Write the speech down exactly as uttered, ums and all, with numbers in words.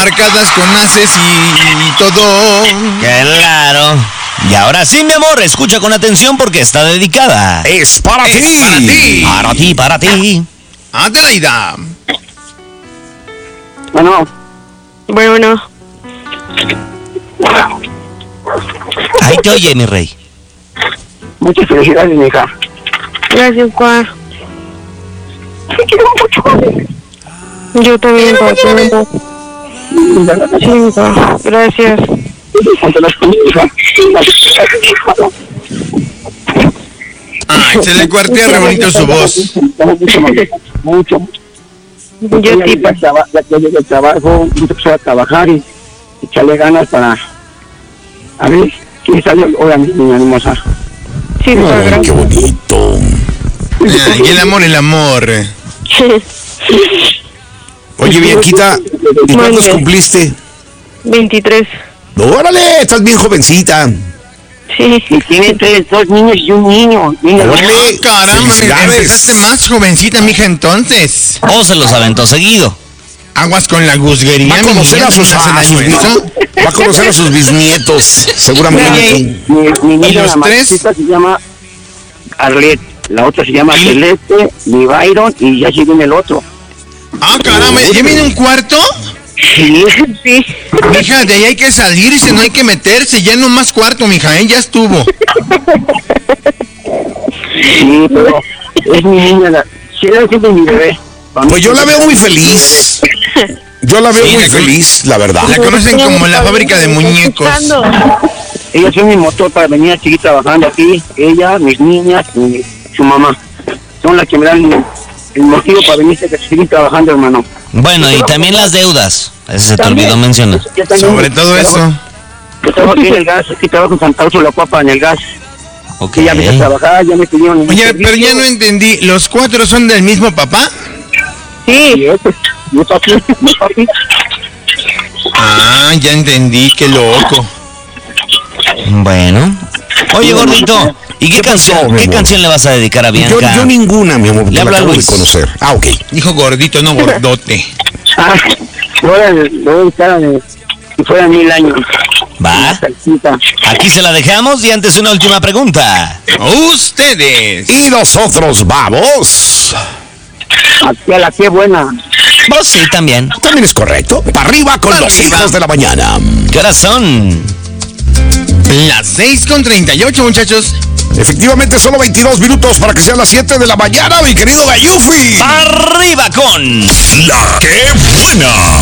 marcadas con haces y, y todo. Claro. Y ahora sí, mi amor, escucha con atención porque está dedicada. Es para Es ti. para ti. Para ti, para ti. Adelaida. Bueno, Bueno, Ahí te oye, mi rey. muchas felicidades, mi hija. gracias, pa. Te quiero mucho. Yo también, pa. Te amo. Sí, pa. Gracias. Ay, se le cuartea re bonito su voz. Mucho. Yo Ya sí, pa. traba- ya que llegué al trabajo, empecé a trabajar y echarle ganas para... A ver, ¿quién salió hoy a mi niña hermosa? Sí, pa. Ay, qué Gracias. bonito. Ay, el amor, el amor. Oye, Bianquita, ¿y cuántos Mande. cumpliste? veintitrés. Órale, estás bien jovencita. Sí. Y tiene tres, dos niños y un niño. Niño, Órale. Ay, caramba, Felicidades. empezaste más jovencita, mija, entonces. O se los aventó seguido. Aguas con la guzguería, Va a mi conocer niña, a sus, ¿no hacen a daño sus eso? va a conocer a sus bisnietos, seguramente. Mi, mi ¿Y niña, los la tres? mayorcita se llama Arlette, la otra se llama Celeste, mi Byron y ya se viene el otro. Ah, caramba, ¿ya viene un cuarto? Sí, Sí. Mija, de ahí hay que salirse, no hay que meterse, ya no más cuarto, mija, ¿eh? Ya estuvo. sí, pero es mi niña, la, sí, era siempre mi bebé. Pues yo la veo muy feliz. Yo la veo Sí, muy la con- feliz, la verdad. La conocen como la fábrica de muñecos. Ella es mi motor para venir a seguir trabajando aquí, ella, mis niñas y su mamá. Son las que me dan el, el motivo para venir a seguir trabajando, hermano. Bueno, y también las deudas. Ese se te También. olvidó mencionar. Yo también Sobre todo trabajo- eso. Yo trabajo aquí en el gas, aquí trabajo en Santa Úrsula, Cuapa, en el gas. Ok. Que ya empecé a trabajar, ya me pidieron... Oye, pero ya no entendí, ¿los cuatro son del mismo papá? Sí, ese, mi papi, mi papi. Ah, ya entendí, qué loco. Bueno. Oye, gordito, ¿y qué, ¿Qué pasó, canción, mi qué amor? canción le vas a dedicar a Yo, Bianca? yo ninguna, mi amor, Le porque la habla acabo de Luis. conocer. Ah, ok. Dijo gordito, no gordote. Ah, ahora le voy a estar si fueran mil años. Va. Salsita. Aquí se la dejamos y antes una última pregunta. Ustedes. Y nosotros vamos. Aquí a la que buena. Vos sí, también. También es correcto. Para arriba con los Arriba. hijos de la mañana. ¿Qué horas son? Las seis con treinta y ocho, muchachos. Efectivamente, solo veintidós minutos para que sean las siete de la mañana, mi querido Gayufi. Arriba con... La que buena.